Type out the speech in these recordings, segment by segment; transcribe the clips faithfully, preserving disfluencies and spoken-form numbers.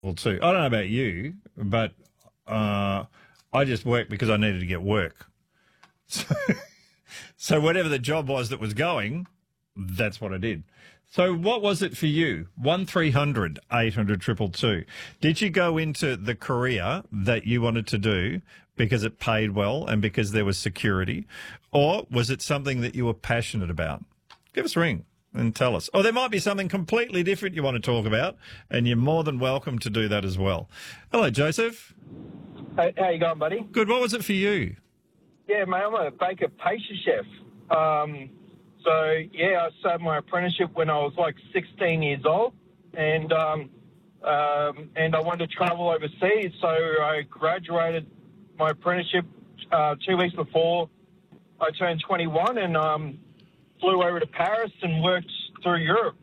Well, too. I don't know about you, but uh, I just worked because I needed to get work. So, so whatever the job was that was going, that's what I did. So what was it for you? one three hundred eight hundred two two two. Did you go into the career that you wanted to do because it paid well and because there was security? Or was it something that you were passionate about? Give us a ring and tell us. Or there might be something completely different you want to talk about, and you're more than welcome to do that as well. Hello, Joseph. Hey, how you going, buddy? Good. What was it for you? Yeah, mate, I'm a baker pastry chef. Um, so, yeah, I started my apprenticeship when I was like sixteen years old, and um, um, and I wanted to travel overseas, so I graduated my apprenticeship uh, two weeks before I turned twenty-one, and um, flew over to Paris and worked through Europe.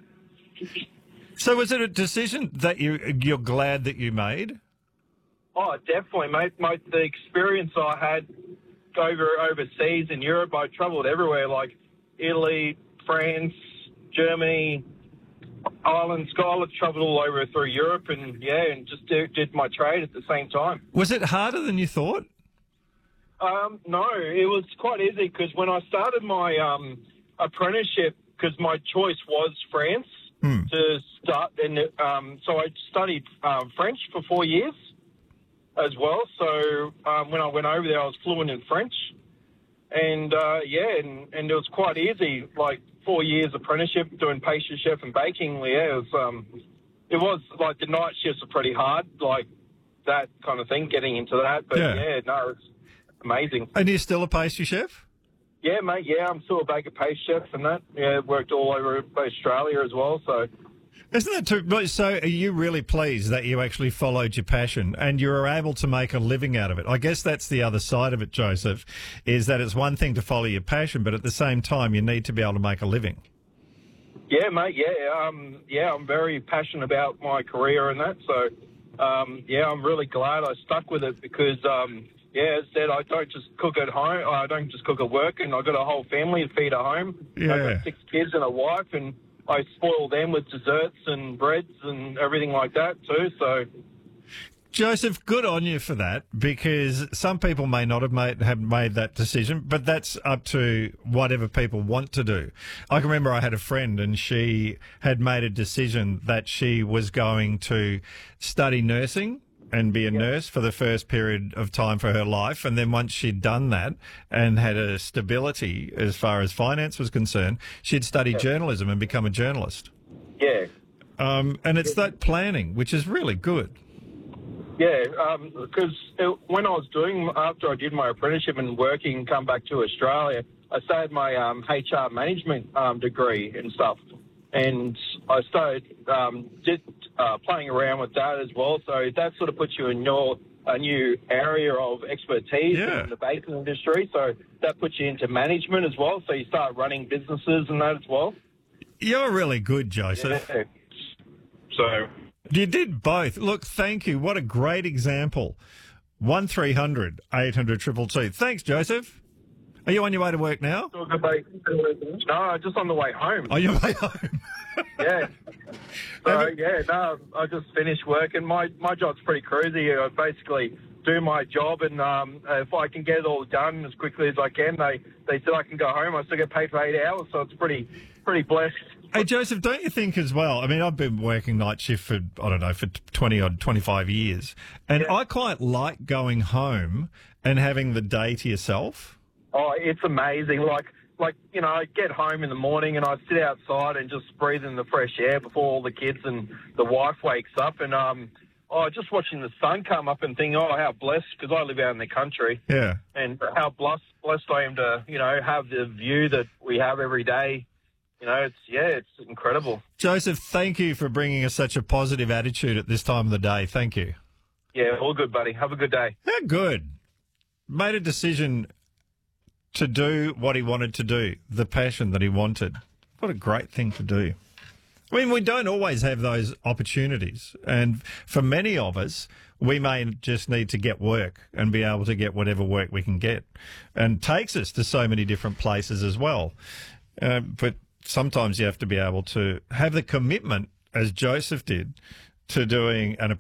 So was it a decision that you, you're glad that you made? Oh, definitely, mate. mate. The experience I had over overseas in Europe, I travelled everywhere, like Italy, France, Germany, Ireland, Scotland, travelled all over through Europe, and, yeah, and just did, did my trade at the same time. Was it harder than you thought? Um, no, it was quite easy because when I started my um, apprenticeship, because my choice was France Hmm. to start, and um, so I studied um, French for four years as well. So um, when I went over there, I was fluent in French, and uh, yeah, and, and it was quite easy. Like four years apprenticeship doing pastry chef and baking. Yeah, it was. Um, it was like the night shifts are pretty hard, like that kind of thing, getting into that. But Yeah. yeah, no, it's amazing. And you're still a pastry chef? Yeah, mate. Yeah, I'm still a baker pastry chef and that. Yeah, worked all over Australia as well. So. Isn't that too? but So are you really pleased that you actually followed your passion and you were able to make a living out of it? I guess that's the other side of it, Joseph, is that it's one thing to follow your passion, but at the same time you need to be able to make a living. Yeah, mate. Yeah, um, yeah. I'm very passionate about my career and that. So, um, yeah, I'm really glad I stuck with it because, um, yeah, as I said, I don't just cook at home. I don't just cook at work, and I've got a whole family to feed at home. Yeah. I've got six kids and a wife, and I spoil them with desserts and breads and everything like that too. So, Joseph, good on you for that, because some people may not have made have made that decision, but that's up to whatever people want to do. I can remember I had a friend and she had made a decision that she was going to study nursing and be a nurse for the first period of time for her life. And then once she'd done that and had a stability as far as finance was concerned, she'd study journalism and become a journalist. yeah. Um, and it's that planning, which is really good. Yeah, because um, when I was doing, after I did my apprenticeship and working, come back to Australia, I started my um, H R management um, degree and stuff. And I started um, did, uh, playing around with that as well. So that sort of puts you in your a new area of expertise Yeah. in the baking industry. So that puts you into management as well. So you start running businesses and that as well. You're really good, Joseph. Yeah. So... You did both. Look, thank you. What a great example. one three hundred eight hundred two two two. Thanks, Joseph. Are you on your way to work now? No, just on the way home. On your way home? Yeah. So, yeah, no, I just finished work, and my, my job's pretty crazy. I basically do my job, and um, if I can get it all done as quickly as I can, they, they said I can go home. I still get paid for eight hours, so it's pretty pretty blessed. Hey, Joseph, don't you think as well? I mean, I've been working night shift for, I don't know, for twenty or twenty-five years, and Yeah. I quite like going home and having the day to yourself. Oh, it's amazing. Like, like you know, I get home in the morning and I sit outside and just breathe in the fresh air before all the kids and the wife wakes up. And, um, oh, just watching the sun come up and think, oh, how blessed, because I live out in the country. Yeah. And how blessed, blessed I am to, you know, have the view that we have every day. You know, it's, yeah, it's incredible. Joseph, thank you for bringing us such a positive attitude at this time of the day. Thank you. Yeah, all good, buddy. Have a good day. How good. Made a decision to do what he wanted to do, the passion that he wanted. What a great thing to do. I mean, we don't always have those opportunities. And for many of us, we may just need to get work and be able to get whatever work we can get. And takes us to so many different places as well. Uh, but sometimes you have to be able to have the commitment, as Joseph did, to doing an